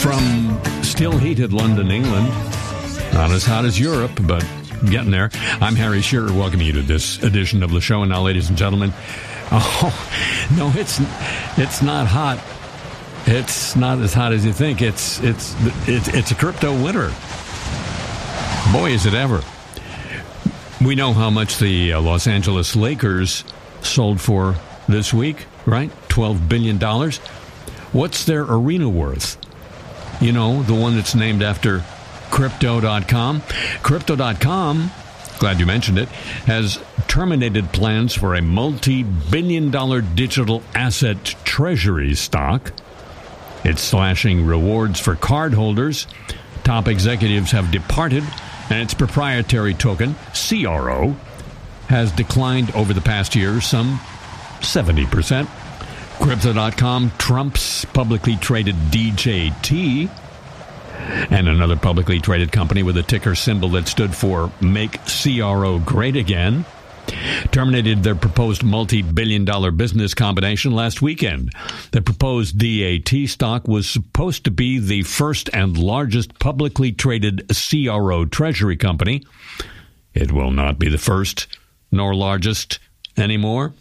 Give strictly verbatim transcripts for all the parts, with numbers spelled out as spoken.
From still heated London, England, not as hot as Europe, but getting there. I'm Harry Shearer, welcoming you to this edition of the show. And now, ladies and gentlemen, oh, no, it's it's not hot. It's not as hot as you think. It's it's it's, it's a crypto winter. Boy, is it ever. We know how much the uh, Los Angeles Lakers sold for this week, right? twelve billion dollars. What's their arena worth? You know, the one that's named after Crypto dot com. Crypto dot com, glad you mentioned it, has terminated plans for a multi-billion dollar digital asset treasury stock. It's slashing rewards for cardholders. Top executives have departed, and its proprietary token, C R O, has declined over the past year some seventy percent. Crypto dot com trumps publicly traded D J T, and another publicly traded company with a ticker symbol that stood for Make C R O Great Again, terminated their proposed multi-billion dollar business combination last weekend. The proposed D A T stock was supposed to be the first and largest publicly traded C R O treasury company. It will not be the first nor largest anymore.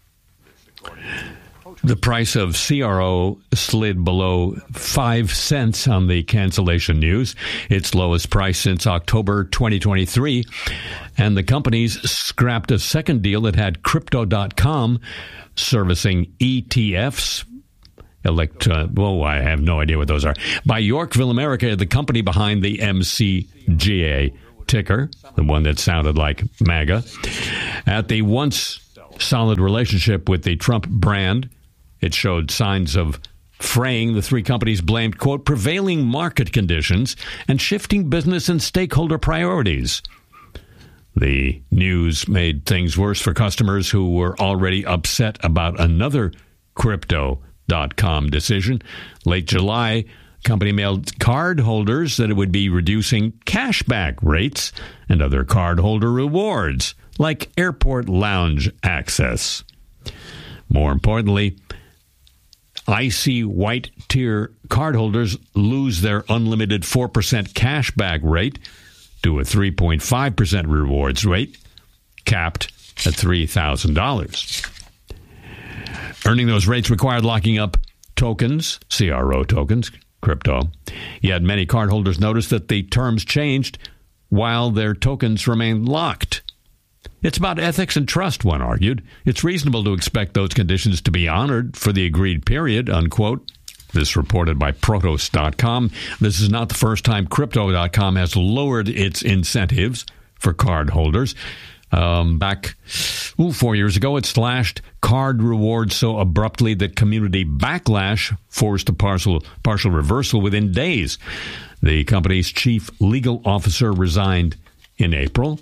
The price of C R O slid below five cents on the cancellation news, its lowest price since October twenty twenty-three. And the companies scrapped a second deal that had Crypto dot com servicing E T Fs. Elect, uh, well, I have no idea what those are. By Yorkville, America, the company behind the M C G A ticker, the one that sounded like MAGA. At the once solid relationship with the Trump brand, it showed signs of fraying. The three companies blamed, quote, prevailing market conditions and shifting business and stakeholder priorities. The news made things worse for customers who were already upset about another Crypto dot com decision. Late July, the company mailed card holders that it would be reducing cashback rates and other cardholder rewards, like airport lounge access. More importantly, icy white tier cardholders lose their unlimited four percent cashback rate to a three point five percent rewards rate, capped at three thousand dollars. Earning those rates required locking up tokens, C R O tokens, crypto. Yet many cardholders noticed that the terms changed while their tokens remained locked. It's about ethics and trust, one argued. It's reasonable to expect those conditions to be honored for the agreed period, unquote. This reported by Protos dot com. This is not the first time Crypto dot com has lowered its incentives for card holders. Um, back ooh, four years ago, it slashed card rewards so abruptly that community backlash forced a partial, partial reversal within days. The company's chief legal officer resigned in April.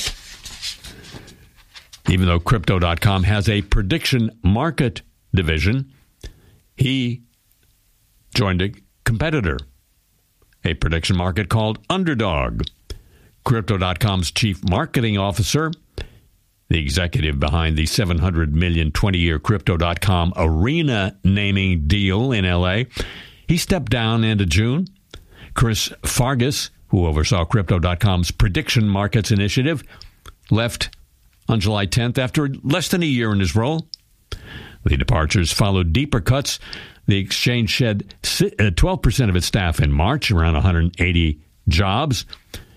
Even though Crypto dot com has a prediction market division, he joined a competitor, a prediction market called Underdog. Crypto dot com's chief marketing officer, the executive behind the seven hundred million dollars twenty-year Crypto dot com arena naming deal in L A, he stepped down end of June. Chris Fargas, who oversaw Crypto dot com's prediction markets initiative, left on July tenth after less than a year in his role. The departures followed deeper cuts. The exchange shed twelve percent of its staff in March, around one hundred eighty jobs.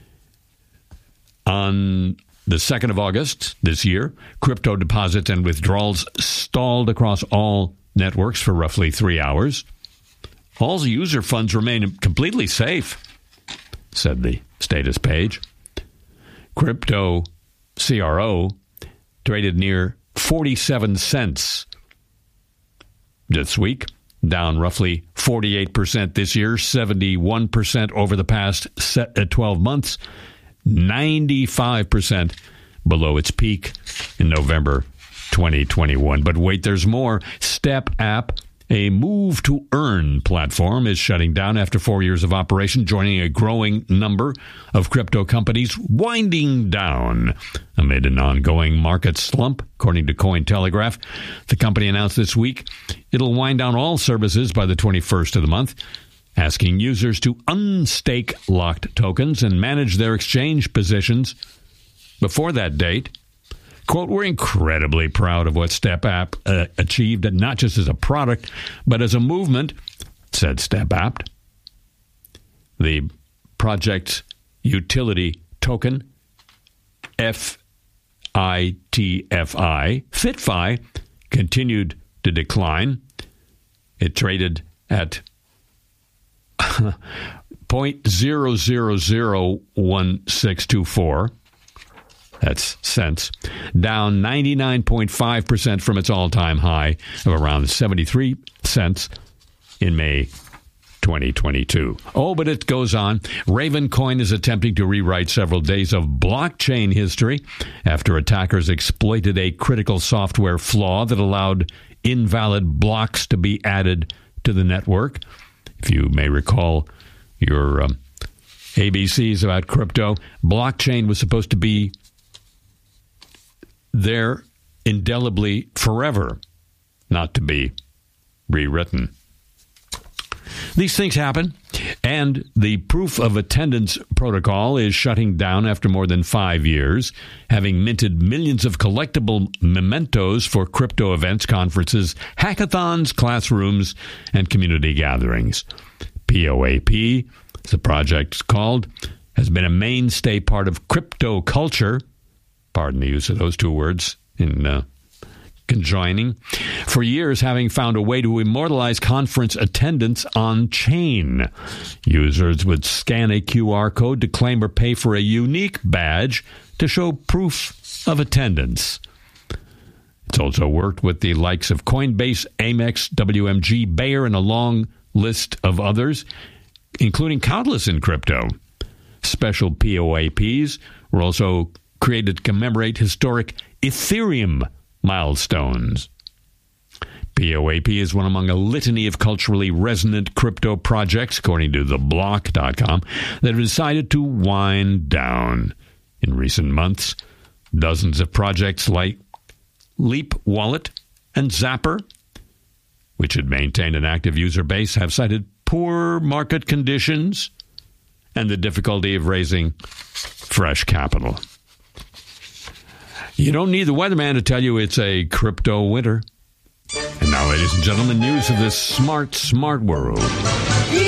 On the second of August this year, crypto deposits and withdrawals stalled across all networks for roughly three hours. All user funds remain completely safe, said the status page. Crypto C R O traded near forty-seven cents this week, down roughly forty-eight percent this year, seventy-one percent over the past twelve months, ninety-five percent below its peak in November twenty twenty-one. But wait, there's more. Step App, a move to earn platform, is shutting down after four years of operation, joining a growing number of crypto companies winding down amid an ongoing market slump, according to Cointelegraph. The company announced this week it'll wind down all services by the twenty-first of the month. asking users to unstake locked tokens and manage their exchange positions before that date. Quote, we're incredibly proud of what StepApp uh, achieved, and not just as a product, but as a movement, said StepApp. The project's utility token, F I T F I, FitFi, continued to decline. It traded at zero point zero zero zero one six two four. That's cents, down ninety-nine point five percent from its all-time high of around seventy-three cents in May twenty twenty-two. Oh, but it goes on. Ravencoin is attempting to rewrite several days of blockchain history after attackers exploited a critical software flaw that allowed invalid blocks to be added to the network. If you may recall your um, A B Cs about crypto, blockchain was supposed to be there indelibly forever, not to be rewritten. These things happen, and the proof of attendance protocol is shutting down after more than five years, having minted millions of collectible mementos for crypto events, conferences, hackathons, classrooms, and community gatherings. P O A P, as the project's called, has been a mainstay part of crypto culture, pardon the use of those two words in uh, conjoining, for years, having found a way to immortalize conference attendance on chain. Users would scan a Q R code to claim or pay for a unique badge to show proof of attendance. It's also worked with the likes of Coinbase, Amex, W M G, Bayer, and a long list of others, including countless in crypto. Special P O A Ps were also created to commemorate historic Ethereum milestones. P O A P is one among a litany of culturally resonant crypto projects, according to the block dot com, that have decided to wind down. In recent months, dozens of projects like Leap Wallet and Zapper, which had maintained an active user base, have cited poor market conditions and the difficulty of raising fresh capital. You don't need the weatherman to tell you it's a crypto winter. And now, ladies and gentlemen, news of this smart, smart world.